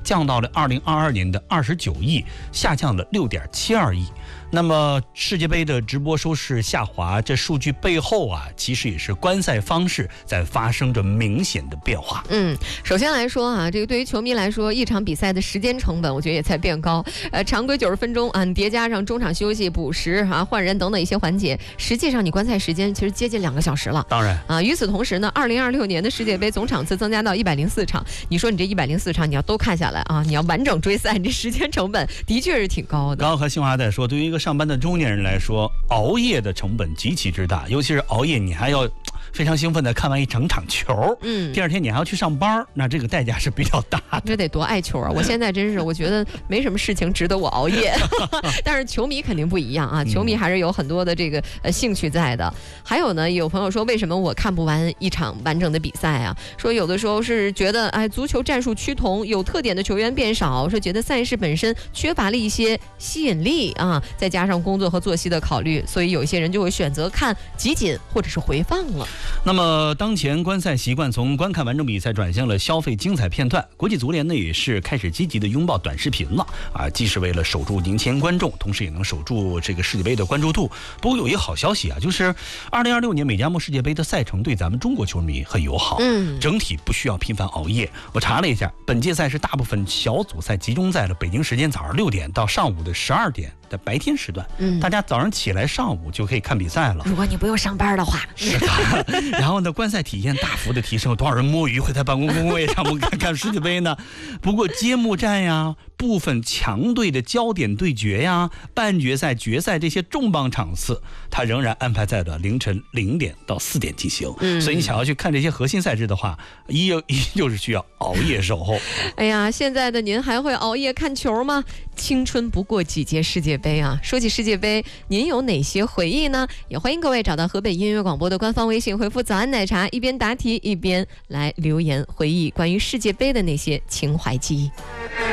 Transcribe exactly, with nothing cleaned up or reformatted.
降到了二零二二年的二十九亿，下降了六点七二亿。那么世界杯的直播收视下滑，这数据背后啊，其实也是观赛方式在发生着明显的变化。 嗯，首先来说啊，这个对于球迷来说，一场比赛的时间成本，我觉得也在变高。呃，常规九十分钟啊，叠加上中场休息、补时啊、换人等等一些环节，实际上你观赛时间其实接近两个小时了。 当然啊，与此同时呢，二零二六年的世界杯总场次增加到一百零四场，你说你这一百零四场你要都看下来啊，你要完整追赛，你这时间成本的确是挺高的。 刚刚和新华在说，对于一个上班的中年人来说，熬夜的成本极其之大，尤其是熬夜，你还要非常兴奋的看完一整场球，嗯，第二天你还要去上班，那这个代价是比较大的。 这得多爱球啊！我现在真是，我觉得没什么事情值得我熬夜，但是球迷肯定不一样啊，球迷还是有很多的这个呃兴趣在的。还有呢，有朋友说，为什么我看不完一场完整的比赛啊？说有的时候是觉得，哎，足球战术趋同，有特点的球员变少，说觉得赛事本身缺乏了一些吸引力啊，再加上工作和作息的考虑，所以有一些人就会选择看集锦或者是回放了。 那么当前观赛习惯从观看完整比赛转向了消费精彩片段，国际足联呢也是开始积极的拥抱短视频了啊，既是为了守住年轻观众，同时也能守住这个世界杯的关注度。不过有一个好消息啊，就是二零二六年美加墨世界杯的赛程对咱们中国球迷很友好，嗯，整体不需要频繁熬夜。我查了一下，本届赛事大部分小组赛集中在了北京时间早上六点到上午的十二点的白天时段，嗯，大家早上起来上午就可以看比赛了。 如果你不用上班的话， 是的。然后呢，观赛体验大幅的提升，有多少人摸鱼会在办公工位上不看看世界杯呢？不过揭幕战呀、部分强队的焦点对决呀、半决赛、决赛这些重磅场次，它仍然安排在了凌晨零点到四点进行。嗯，所以你想要去看这些核心赛事的话，依依旧是需要熬夜守候。 哎呀，现在的您还会熬夜看球吗？青春不过几届世界杯啊！说起世界杯，您有哪些回忆呢？也欢迎各位找到河北音乐广播的官方微信，回复早安奶茶，一边答题一边来留言回忆关于世界杯的那些情怀记忆。